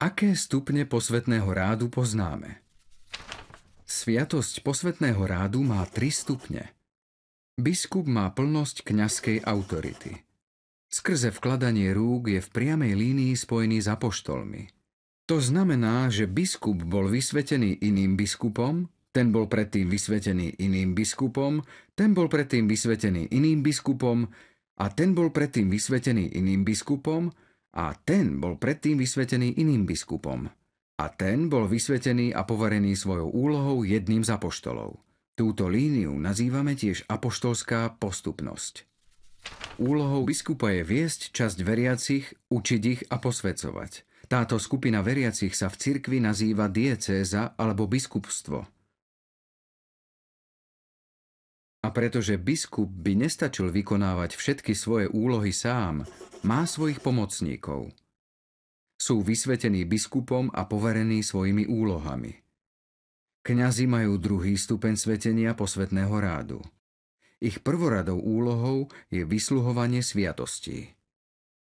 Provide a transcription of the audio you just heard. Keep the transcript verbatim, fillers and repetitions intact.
Aké stupne posvätného rádu poznáme? Sviatosť posvätného rádu má tri stupne. Biskup má plnosť kňazskej autority. Skrze vkladanie rúk je v priamej línii spojený s apoštolmi. To znamená, že biskup bol vysvetený iným biskupom, ten bol predtým vysvetený iným biskupom, ten bol predtým vysvetený iným biskupom a ten bol predtým vysvetený iným biskupom a ten bol predtým vysvetený iným biskupom. A ten bol vysvetený a poverený svojou úlohou jedným z apoštolov. Túto líniu nazývame tiež apoštolská postupnosť. Úlohou biskupa je viesť časť veriacich, učiť ich a posväcovať. Táto skupina veriacich sa v cirkvi nazýva diecéza alebo biskupstvo. A pretože biskup by nestačil vykonávať všetky svoje úlohy sám, má svojich pomocníkov. Sú vysvetení biskupom a poverení svojimi úlohami. Kňazi majú druhý stupeň svetenia posvätného rádu. Ich prvoradou úlohou je vysluhovanie sviatostí.